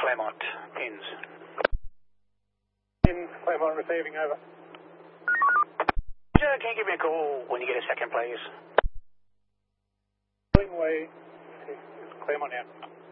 Claremont, pins. In Claremont receiving, over. Can you give me a call when you get a second, please? Way, Claremont now.